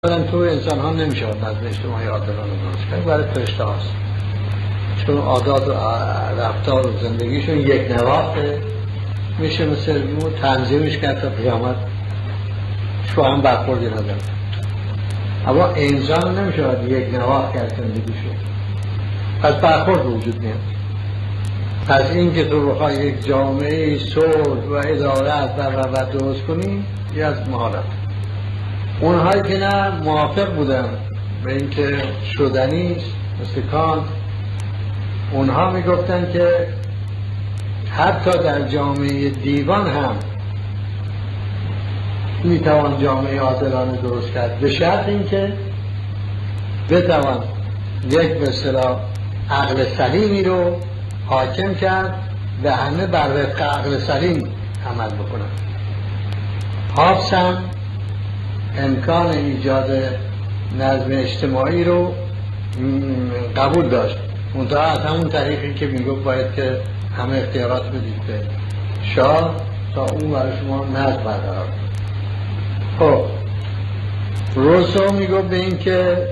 تو انسان ها نمیشه نظم اجتماعی عادلانه درست کرد، برای فرشته هاست، چون عادات و رفتار و زندگیشون یک نواخته، میشه مثل تنظیمش کرد تا قیامت شو هم برخوردی نداره. اما انسان نمیشه یک نواخت کرد زندگیشون، پس برخورد وجود میاد. پس این که تو بخوای یک جامعه صلح و عدالت و درست کنی یه از محالت. اونهایی که نه موافق بودن به اینکه شدنی مثل کانت، اونها میگفتن که حتی در جامعه دیوان هم میتوان جامعه عادلانه درست کرد، به شرط اینکه بتوان یک به اصطلاح عقل سلیمی رو حاکم کرد و همه بر وفق عقل سلیم عمل بکنن. هابس هم امکان ایجاد نظم اجتماعی رو قبول داشت، منتها از همون طریقی که میگفت باید که همه اختیارات بدید به شاه تا اون برای شما نظم برقرار کنه. خب روسو میگفت به این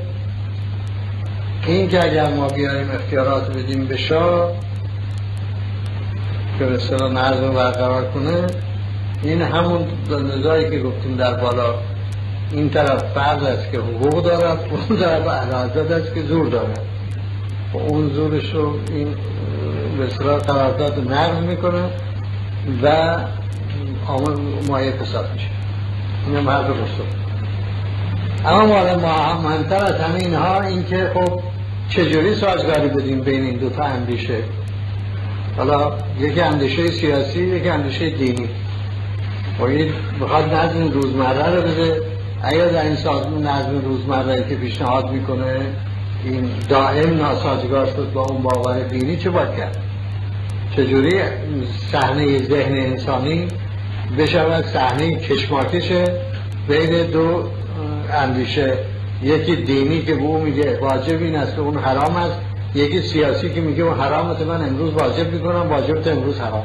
که اگر ما بیاریم اختیارات بدیم به شاه که به اصطلاح نظم برقرار کنه، این همون نزاعی که گفتیم در بالا، این طرف فرد است که حقوق دارد، اون طرف اعلیحضرت است که زور دارد و اون زورش رو این به اصطلاح قرارداد نقض میکنه و مایه فساد میشه. این هم حرف رسول. اما مهمتر از همه اینها این که خب چجوری سازگاری بدیم بین این دوتا اندیشه. حالا یکی اندیشه سیاسی، یکی اندیشه دینی. و این بخواد نظم روزمره رو بده، اگر در این نظم روزمره که پیشنهاد میکنه این دائم ناسازگار شد با اون باور دینی، چه باید کرد؟ چجوری صحنه ذهن انسانی بشود صحنه کشماکش بین دو اندیشه، یکی دینی که به اون میگه واجب این است که اون حرام است، یکی سیاسی که میگه اون حرامت من امروز واجب میکنم، واجبت امروز حرام.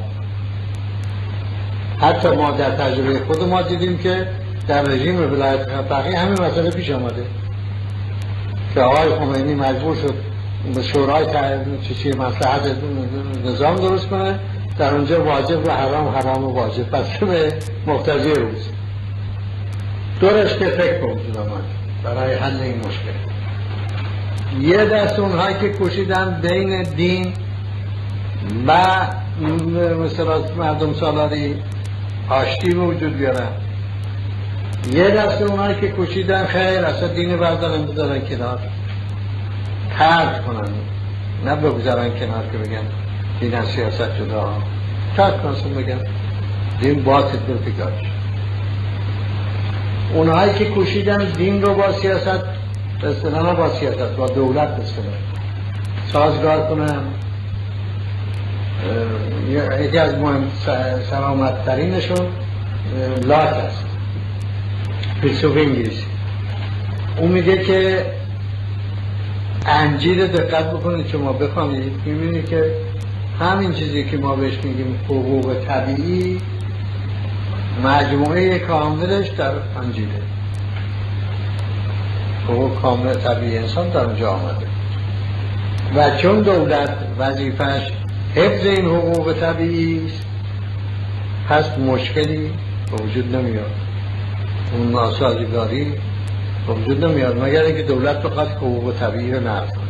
حتی ما در تجربه خود ما دیدیم که در رژیم ولایت فقیه همین مسئله پیش آمده که آقای خمینی مجبور شد به شورای مصلحت نظام درست کنه، در اونجا واجب و حرام، حرام و واجب، پس به مقتضی روز دورش که فکر کنید آمد برای حل این مشکل. یه دست اونهایی که کوشیدن بین دین و مثلا مردم سالاری آشتی به وجود بیارن، یه دست اونهایی که کوشیدن خیر اصلا دین بردارن بذارن کنار، ترک کنن، نه بگذارن کنار که بگن دین از سیاست جدا، ترک کنن بگن دین باطل برفکارش. اونهایی که کوشیدن دین رو با سیاست بسنن، با سیاست با دولت بسنن سازگار کنن، یکی از مهم سلامت ترینشون لاک است، فیلسوف انگلیسی. اون میگه که انجیل دقت بکنید شما بخونید میبینید که همین چیزی که ما بهش میگیم حقوق طبیعی مجموعه کاملش در انجیله. حقوق کامل طبیعی انسان در اونجا آمده و چون دولت وظیفش حفظ این حقوق طبیعی است، پس مشکلی به وجود نمیاد، اون ناسازگاری به وجود نمیاد مگر اینکه دولت بخواد حقوق طبیعی رو نقض کنه.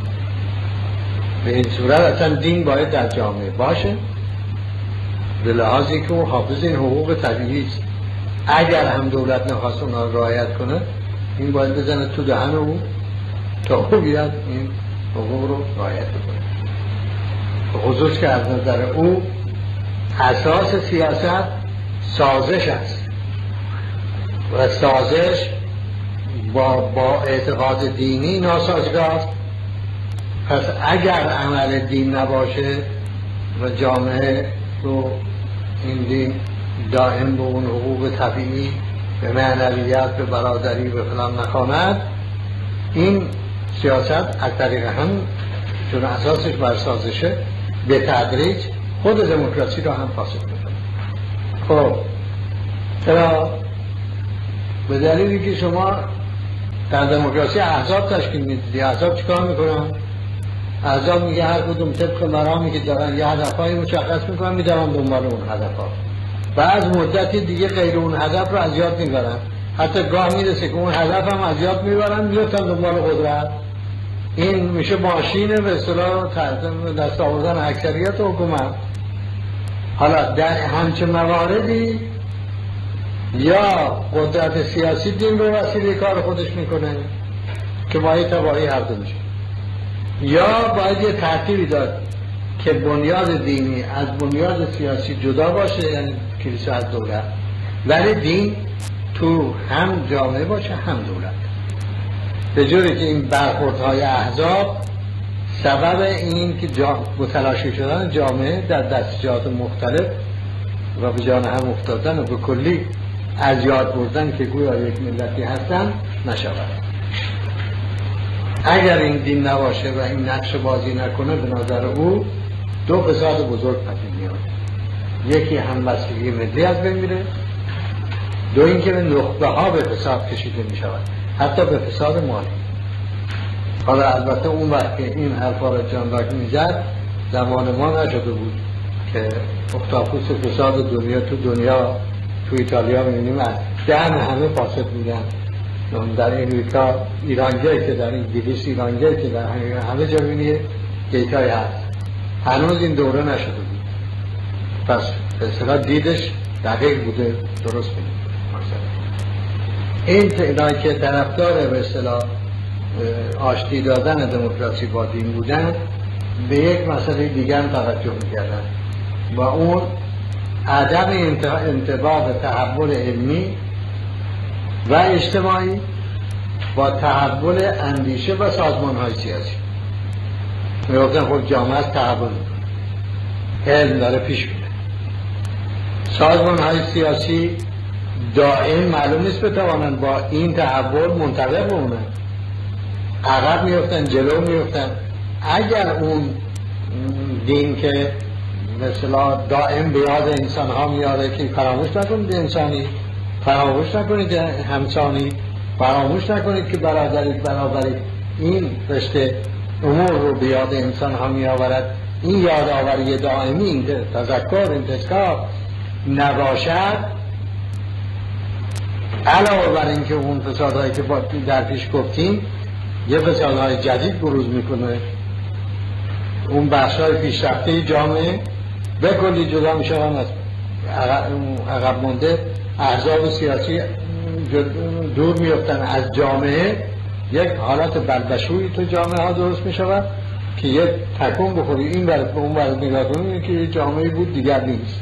به این صورت اصلا دین باید در جامعه باشه به لحاظی که اون حافظ این حقوق طبیعی است. اگر هم دولت نخواست اونا رو رعایت کنه، این باید بزنه تو دهن او تا او بیاد این حقوق رو رعایت کنه. خصوص که از نظر او اساس سیاست سازش است و سازش با اعتقاد دینی ناسازگار. پس اگر عمل دین نباشه و جامعه رو این دین دائم به اون حقوق طبیعی، به معنویت، به برادری، به فلان نخواند، این سیاست از طریق هم چون اساسش بر سازشه به تدریج خود دموکراسی را هم فاسد میکنه. خب چرا؟ به دلیلی که شما در دموکراسی احزاب تشکیل میدید. احزاب چیکار میکنن؟ احزاب میگه هر کدوم طبق مرامی که دارن یه هدفهای مشخص میکنن، میدونن دنبال اون هدفها. بعد مدتی دیگه غیر اون هدف رو از یاد میبرن، حتی گاه میرسه که اون هدف هم از یاد میبرن، میفتن دنبال قدرت. این میشه ماشین به اصطلاح دست آوردن اکثریت حکومت. حالا در همچه مواردی یا قدرت سیاسی دین رو وسیله کار خودش میکنه که مایه تباهی هر دو میشه، یا باید یه ترتیبی داد که بنیاد دینی از بنیاد سیاسی جدا باشه، یعنی کلیسا از دولت، ولی دین تو هم جامعه باشه هم دولت، به جوری که این برخوردهای احزاب سبب این که متلاشی شدن جامعه در دستجات مختلف و به جان هم افتادن و به کلی از یاد بردن که گویا یک ملتی هستن نشود. اگر این دین نباشه و این نقش بازی نکنه، به نظر او دو فساد بزرگ پدید میاد. یکی همبستگی ملی از بین میره، دو اینکه به نخبه ها به فساد کشیده میشود، حتی به فساد مالی. حالا البته اون وقت که این حرفا را جان لاک میزد زمان ما نشده بود که اختاپوس فساد دنیا تو ایتالیا میبینیم از دهن همه فاسد میگن. در امریکا ایرانجایی که در انگلیس ایرانجایی که در همه جا میبینی گیتای هست. هنوز این دوره نشده بود، پس به اصطلاح دیدش دقیق بوده، درست میدید. این تعداد که طرفدار به اصطلاح آشتی دادن دموکراسی با دین بودن، به یک مسئله دیگر توجه میکردن و اون عدم انطباق تحول علمی و اجتماعی با تحول اندیشه و سازمان‌های سیاسی. میگفتن خود جامعه از تحول علم داره پیش میره، سازمان‌های سیاسی دائم معلوم نیست بتوانند با این تحول منطبق بمونن، عقب میفتن جلو میفتن. اگر اون دین که مثلا دائم به یاد انسان ها میاره که فراموش نکنید انسانی، فراموش نکنید همسانی، فراموش نکنید که برابری این رشته امور رو به یاد انسان ها می آورد، این یادآوری دائمی، این تذکر، این تذکر نباشد، علاوه بر این که اون فسادهایی که در پیش گفتیم یه فسادهای جدید بروز میکنه، اون بخشای پیشرفته جامعه به کلی جدا میشوند از عقب مونده، احزاب سیاسی دور میفتن از جامعه، یک حالت بلبشویی تو جامعه ها درست میشود که یک تکون بخوری این برد به اون برد نگاه کنید که یک جامعه بود دیگر نیست،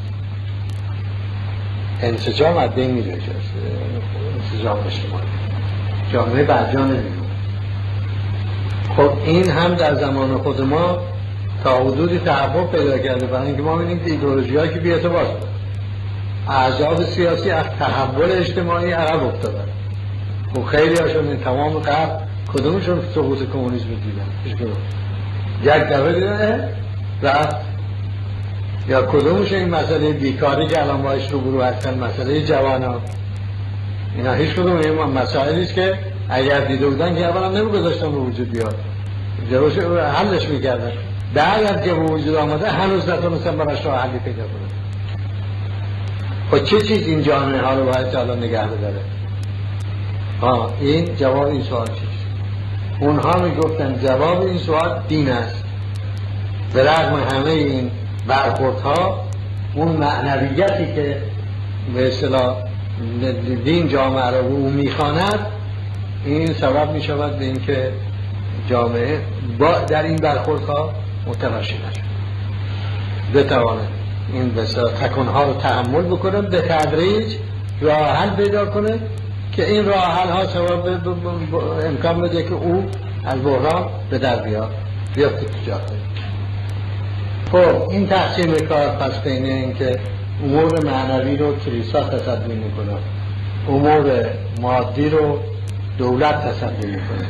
انسجام از بین میره، انسجام اجتماعی، جامعه برجا نمیمونه. خب این هم در زمان خود ما تا حدودی تحقق پیدا کرده، برای اینکه ما می‌بینیم ایدئولوژی‌هایی که بی‌اعتبار شدن، احزاب سیاسی از تحول اجتماعی عقب افتادن. و خیلی هاشون این تمام قبل کدومشون سقوط کمونیسم دیدن؟ هیچ کدوم. یک دفعه دیدن رفت. یا کدومشون این مسئله بیکاری که الان باش روبرو هستن، مسئله جوانان، اینا هیچ کدوم این مسائلی است که اگر دیده بودن که اولا نمی‌گذاشتن به وجود بیاد، جلوش حلش می‌کردن. بعد که به وجود آمده هنوز نتونستن براش راه حلی پیدا کنن. خب چه چیز این جامعه ها رو باید حالا نگه بداره؟ این جواب این سوال چیست؟ اونها میگفتن جواب این سوال دین است. به رغم همه این برخوردها، اون معنویتی که به اصطلاح دین جامعه رو میخواند، این سبب میشود به اینکه جامعه در این برخوردها متلاشی نشد، بتواند این بسیار تکانها رو تحمل بکنه، به تدریج راه حل پیدا کنه که این راه حل ها سبب امکان بده که او از بحران به در بیافته تجارت. خب این تقسیم کار پس بین این که امور معنوی رو کلیسا تصدی میکنه، امور مادی رو دولت تصدی میکنه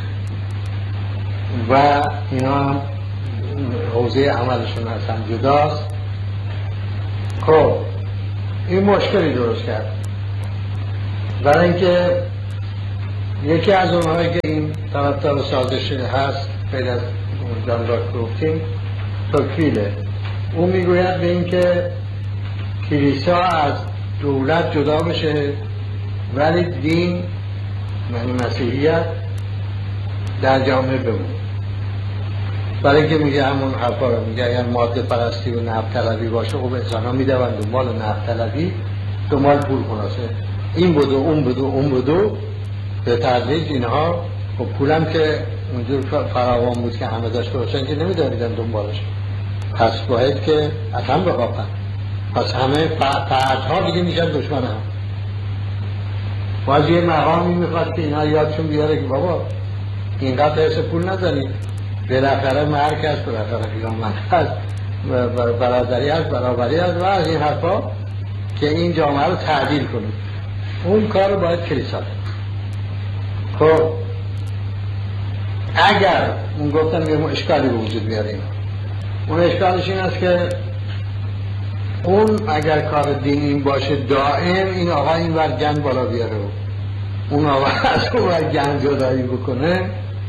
و اینا هم حوزه عملشون هستن جداست. خب این مشکلی درست کرد، برای اینکه یکی از اونهایی که این طرفدار سازش هست خیلی از جان ژاک روکین توکویله. اون میگوید به این که کلیسا از دولت جدا بشه ولی دین یعنی مسیحیت در جامعه بمونه. برای اینکه میگه همون حرفا رو میگه اگر ماده پرستی و نفع طلبی باشه خب انسان ها میدون دنبال نفع طلبی، دنبال پول خلاصه، این بدو اون بدو اون بدو به تدریج اینها. خب پولم که اونجور فراوان بود که همه داشته باشن که نمیداریدن دنبالش، پس باید که اصلا بخواهن، پس همه فردها دیگه میشن دشمن هم. باز یه مقامی میخواد که اینا یادشون بیاره که بابا اینقدر حس پول نزنید، بالاخره مرگ هست، بالاخره قیامت هست، برادری هست، برابری هست و از این حرفا که این جامعه رو تعدیل کنید. اون کار رو باید کلیسا کنید. خب اگر اون گفتن که اشکالی به وجود بیاریم، اون اشکالش این است که اون اگر کار دینی باشه دائم این آقا این ور گند بالا بیاره و اون آقا از اون ور گند جدایی بکنه،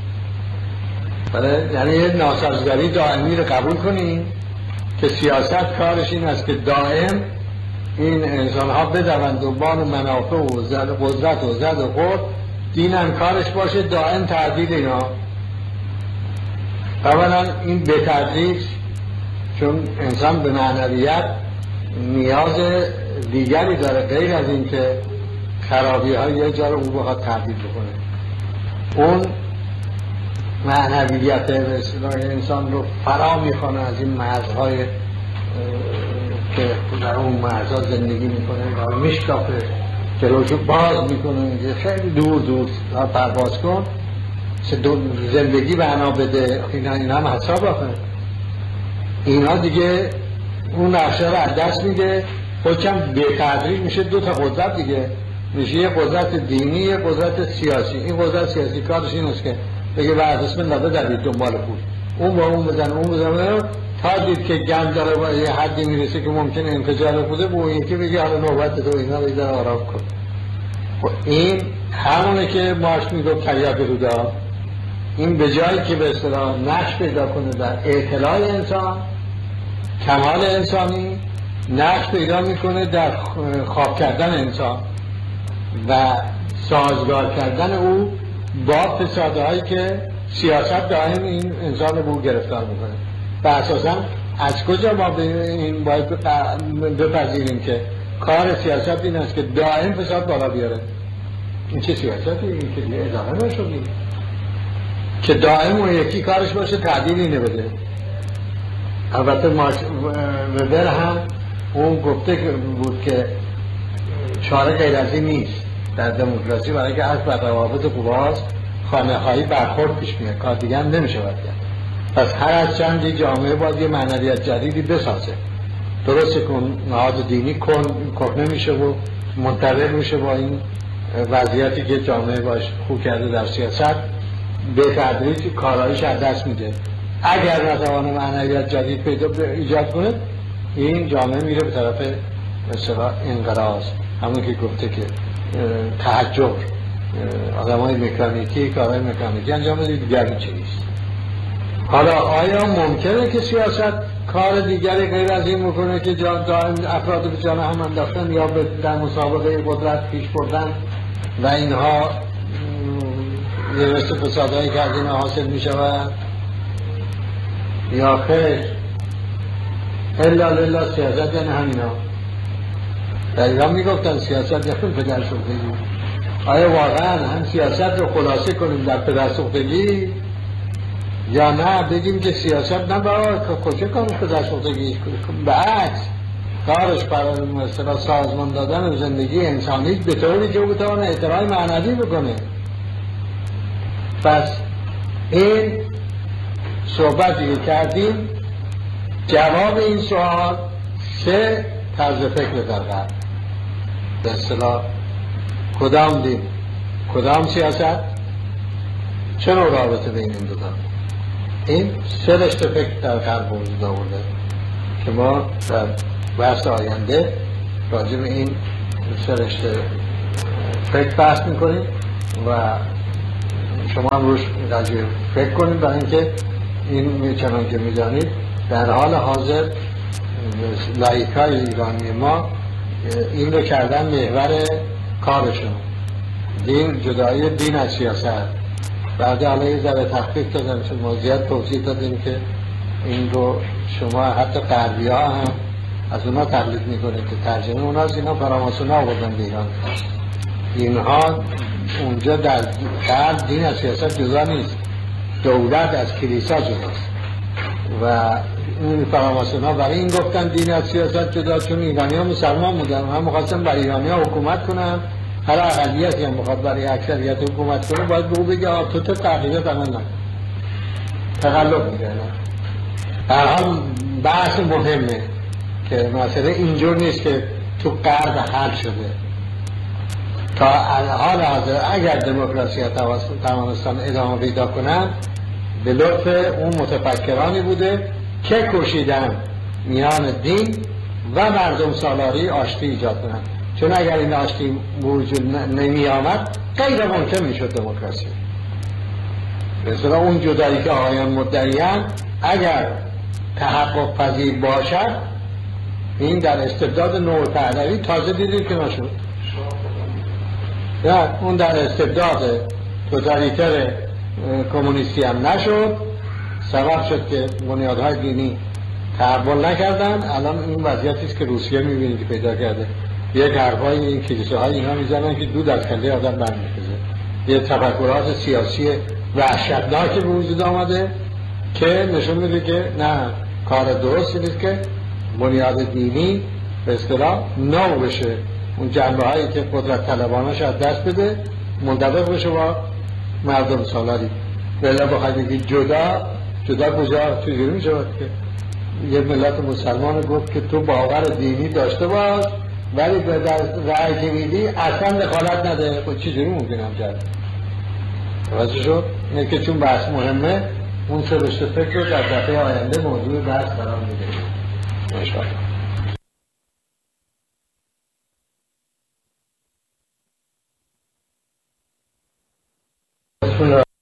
یعنی یه ناسازگاری دائمی رو قبول کنیم که سیاست کارش این است که دائم این انسان ها بدون دنبال منافع و قدرت و زد و خورد، دین هم کارش باشه دائم تعدیل اینا. اولا این به تدریج، چون انسان به معنویت نیاز دیگری داره غیر از این که خرابی های یه جا رو اون بخواد تبدیل بکنه. اون معنویت به اصطلاح انسان رو فرا میخوانه از این مرزهای که در اون مرزها زندگی میکنه و میشکافه، جلوشو باز میکنه، خیلی دور دور پرواز کن، زندگی بنا بده. اینا هم حساب آخه، اینا دیگه اون نقشه رو از دست میده، خودشم به تدریج میشه دو تا قدرت دیگه، میشه یه قدرت دینی یه قدرت سیاسی. این قدرت سیاسی کارش این است که بگه بعد اسم نده دوید دنبال پول، اون با اون بزن اون بزن تا دید که گند داره با یه حدی میرسه که ممکنه انفجار بوده، با این که بگه حالا نوبت تو اینا رو ایدار آرام کن. این همونه که مارکس میگفت تریاک رودا. این به جایی که به اصطلاح نقش پیدا کنه در اطلاع انسان، کمال انسانی، نقش پیدا میکنه در خواب کردن انسان و سازگار کردن او با فساده هایی که سیاست دائم این انسان رو به او گرفتار میکنه. و اساسا از کجا ما به این باید بپذیریم که کار سیاست این است که دائم فساد بالا بیاره؟ این چه سیاستی؟ این که دیگه ادامه نشدی که دائم اون یکی کارش باشه تعدیلی نبده. البته وبر هم اون گفته بود که چاره غیر از این نیست در دموکراسی، برای که از بر روابط قواست خانه‌هایی برخورد پیش میاد، کار دیگه هم نمیشه باید کرد. پس هر از چندی جامعه باید یه معنویت جدیدی بسازه. درسته که نهاد دینی کهنه میشه و منطبق میشه با این وضعیتی که جامعه باش خوب کرده در سیاست، به تدریج کارایش از دست میده. اگر نتوانه معنویت جدید پیدا ایجاد کنه، این جامعه میره به طرف مثلا انقراض، همون که گفته که تحجر، آدمای مکانیکی کارهای مکانیکی انجام بده، دیگری چیست. حالا آیا ممکنه که سیاست کار دیگری غیر از این میکنه که دائم افراد به جان هم انداختن یا در مسابقه قدرت پیش بردن و اینها یه رشته فسادهایی که از این حاصل میشود، یا خیر الا لله سیاست یعنی همینا؟ در ایران میگفتن سیاست یعنی پدرسوختگی. آیا واقعا هم سیاست رو خلاصه کنیم در پدرسوختگی، یا نه بگیم که سیاست نه برای کجا کارش پدرسوختگی، بعکس کارش برای مثلا سازمان دادن زندگی انسانی به طوری که او بتوانه احترام معنوی بکنه. پس این صحبتی که کردیم جواب این سوال سه طرز فکر در قرار، به اصطلاح کدام دین، کدام سیاست، چه نوع رابطه بین این دو دارم. این سه رشته فکر در قرار وجود آورده که ما در بحث آینده راجع به این سه رشته فکر بحث میکنیم و شما هم روش قضیه فکر کنید، برای اینکه این چنان که میدانید در حال حاضر لایکای ایرانی ما این رو کردن محور کارشون، دین، جدایی دین از سیاست. بعد حالا یه ذره تحقیق دادم چون ما زیاد توضیح دادیم که این رو شما حتی غربی ها هم از اونا تقلید میکنید که ترجمه اوناست، اینا فراماسونا آوردن به ایران. اینها اونجا در غرب دین از سیاست جدا نیست، دولت از کلیسا جداست و این فراماسونا برای این گفتن دین از سیاست جدا، چون ایرانی ها مسلمان بودن، هم می‌خواستن برای ایرانی ها حکومت کنن، هر اقلیتی هم می‌خواد برای اکثریت حکومت کنه باید به او بگه تو تغییرات عمل نکن، تقلب می‌کنه. در حال بحث مهمه که مسئله اینجور نیست که تو غرب حل شده. تا حال حاضر اگر دموکراسی توانستن ادامه پیدا کنن به لطف اون متفکرانی بوده که کوشیدن میان دین و مردم سالاری آشتی ایجاد کنن، چون اگر این آشتی وجود نمی آمد غیر ممکن میشد دموکراسی. مثلا اون جدایی که آقایان مدعیان اگر تحقق پذیر باشد، این در استبداد نوع پهلوی تازه دیدید که نشد، نه اون در استبداد توتالیتر کمونیستی هم نشد، سبب شد که بنیادهای دینی تحول نکردن. الان این وضعیتی است که روسیه می‌بینید که پیدا کرده، یک حرفای این کلیساهای اینا میزنن که دود از کله آدم برمی‌خیزه، یه تفکرات سیاسی وحشتناکی به وجود آمده که نشون میده که نه، کار درست نیست که بنیاد دینی به اصطلاح نو بشه، اون جنبه هایی که قدرت طلبانش از دست بده، منطبق بشه با مردم سالاری. بلا بخواید بگید جدا کجا چجوری میشه که یه ملت مسلمان گفت که تو باور دینی داشته باش ولی به رأی که میدی اصلا دخالت نده، خب چجوری ممکنه کرد؟ توجه شد؟ اینه که چون بحث مهمه اون سه رشته فکر رو در دفعه آینده موضوع بحث قرار میدهیم ان شاء الله.